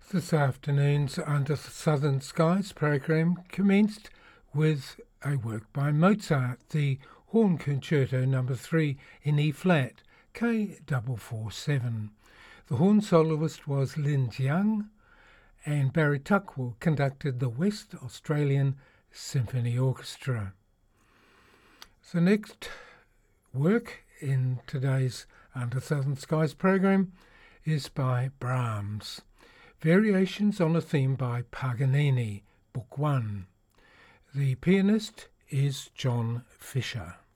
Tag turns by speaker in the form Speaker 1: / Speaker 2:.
Speaker 1: This afternoon's Under Southern Skies program commenced with a work by Mozart, the Horn Concerto No. 3 in E-flat, K447. The horn soloist was Lin Jiang, and Barry Tuckwell conducted the West Australian Symphony Orchestra. The next work in today's Under Southern Skies program is by Brahms. Variations on a theme by Paganini, Book 1. The pianist is John Fisher.